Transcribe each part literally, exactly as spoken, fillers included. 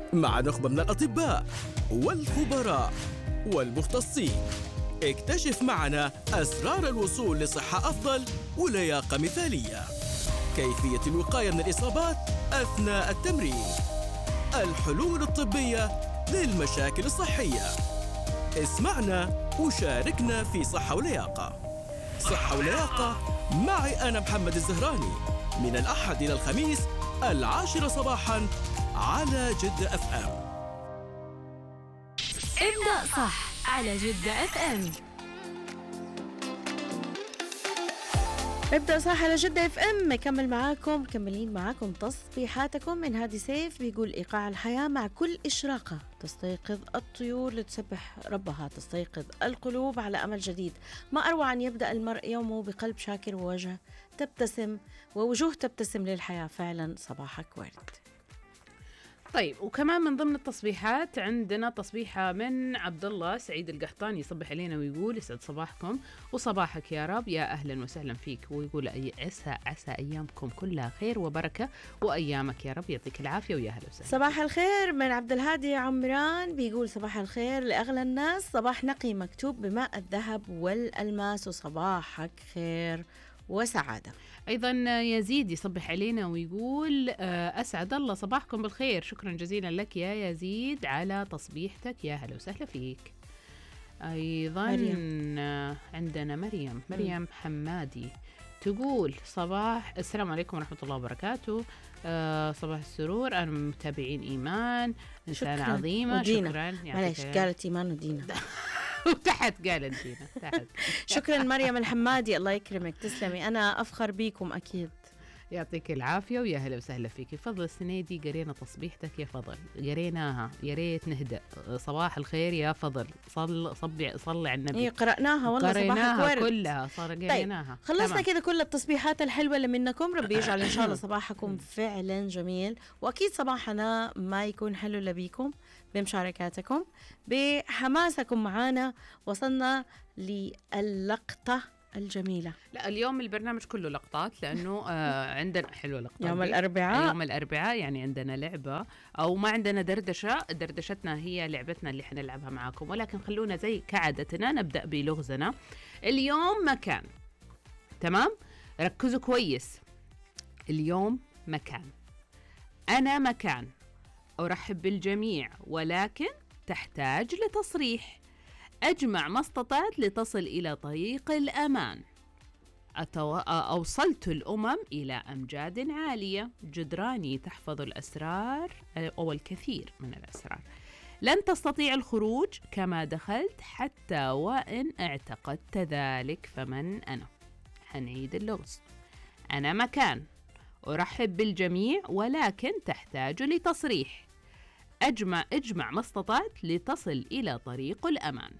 مع نخبة من الأطباء والخبراء والمختصين. اكتشف معنا أسرار الوصول لصحة أفضل ولياقة مثالية. كيفية الوقاية من الإصابات أثناء التمرين. الحلول الطبية للمشاكل الصحية. اسمعنا وشاركنا في صحة ولياقة. صحة ولياقة معي أنا محمد الزهراني، من الأحد إلى الخميس العاشرة صباحاً على جدة أف أم. ابدأ صح على جدة أف أم. ابدأ صح على جدة اف ام. مكمل معاكم مكملين معاكم تصبيحاتكم من هادي سيف. بيقول إيقاع الحياة مع كل إشراقة تستيقظ الطيور لتسبح ربها، تستيقظ القلوب على أمل جديد. ما أروع أن يبدأ المرء يومه بقلب شاكر ووجه تبتسم ووجوه تبتسم للحياة. فعلا صباحك ورد. طيب، وكمان من ضمن التصبيحات عندنا تصبيحة من عبد الله سعيد القحطاني، يصبح علينا ويقول يسعد صباحكم وصباحك يا رب، يا أهلا وسهلا فيك، ويقول أي عسى عسى أيامكم كلها خير وبركة، وأيامك يا رب يعطيك العافية، ويا أهلا وسهلا. صباح الخير من عبد الهادي عمران، بيقول صباح الخير لأغلى الناس، صباح نقي مكتوب بماء الذهب والألماس، وصباحك خير وسعادة. أيضا يزيد يصبح علينا ويقول أسعد الله صباحكم بالخير، شكرا جزيلا لك يا يزيد على تصبيحتك، يا هلا وسهلا فيك. أيضا مريم. عندنا مريم مريم م. حمادي تقول صباح السلام عليكم ورحمة الله وبركاته. آه صباح السرور، أنا متابعين إيمان إنسانة عظيمة. ودينا. شكرا. معلش قالت إيمان ودينا وتحت قالت دينا تحت. شكرا مريم الحمادي، الله يكرمك، تسلمي، أنا أفخر بيكم أكيد. يعطيك العافية ويا هلا وسهلا فيك. فضل السنيدي قرينا تصبيحتك يا فضل، قريناها، يا ريت نهدأ. صباح الخير يا فضل، صل صبي صلي على النبي. إيه قرأناها والله، قريناها صباحك ورد كلها، صار قريناها. طيب خلصنا كده كل التصبيحات الحلوة اللي منكم. ربي يجعل إن شاء الله صباحكم فعلا جميل، وأكيد صباحنا ما يكون حلو إلا بيكم، بمشاركاتكم بحماسكم معانا. وصلنا للقطة الجميلة. لا اليوم البرنامج كله لقطات، لأنه آه عندنا حلوة لقطات. يوم الأربعاء يوم الأربعاء يعني عندنا لعبة، أو ما عندنا دردشة، دردشتنا هي لعبتنا اللي حنلعبها معاكم، ولكن خلونا زي كعادتنا نبدأ بلغزنا اليوم. مكان، تمام؟ ركزوا كويس. اليوم مكان. أنا مكان أرحب بالجميع ولكن تحتاج لتصريح. أجمع ما استطعت لتصل إلى طريق الأمان. أتو... أوصلت الأمم إلى أمجاد عالية. جدراني تحفظ الأسرار أو الكثير من الأسرار. لن تستطيع الخروج كما دخلت حتى وإن اعتقدت ذلك فمن أنا. حنعيد اللغز. أنا مكان أرحب بالجميع ولكن تحتاج لتصريح. أجمع اجمع ما استطعت لتصل إلى طريق الأمان.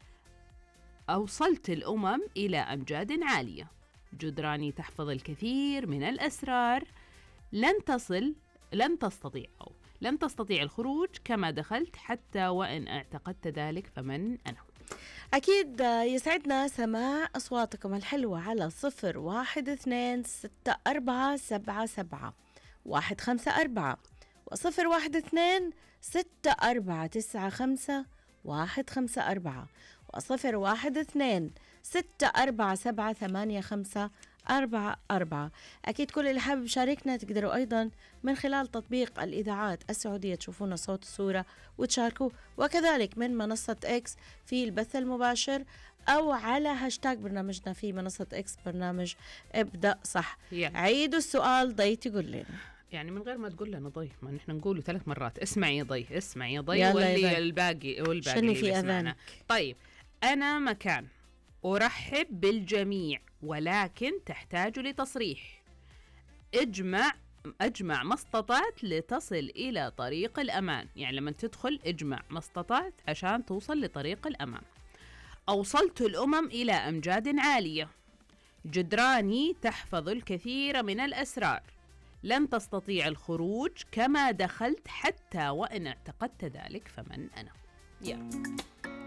أوصلت الأمم إلى أمجاد عالية. جدراني تحفظ الكثير من الأسرار. لن تصل لن تستطيع أو لن تستطيع الخروج كما دخلت حتى وإن اعتقدت ذلك فمن أنا. أكيد يسعدنا سماع أصواتكم الحلوة على صفر واحد اثنين ستة أربعة سبعة سبعة واحد خمسة أربعة وصفر واحد اثنين ستة أربعة تسعة خمسة واحد خمسة أربعة وصفر واحد اثنين ستة أربعة سبعة ثمانية خمسة أربعة أربعة. أكيد كل اللي حابب يشاركنا تقدروا أيضا من خلال تطبيق الإذاعات السعودية تشوفونا صوت الصورة وتشاركوا، وكذلك من منصة إكس في البث المباشر، أو على هاشتاج برنامجنا في منصة إكس برنامج ابدأ صح. يعني. عيدوا السؤال ضي تقول لنا، يعني من غير ما تقول لنا ضي، ما نحن نقوله ثلاث مرات. اسمعي يا ضي، اسمعي يا ضي، يلا واللي يا ضي. الباقي والباقي شني اللي في بيسمعنا. أذانك. طيب، أنا مكان أرحب بالجميع ولكن تحتاج لتصريح. اجمع اجمع ما استطعت لتصل إلى طريق الأمان. يعني لما تدخل اجمع ما استطعت عشان توصل لطريق الأمان. أوصلت الأمم إلى أمجاد عالية. جدراني تحفظ الكثير من الأسرار. لن تستطيع الخروج كما دخلت حتى وإن اعتقدت ذلك فمن أنا. يلا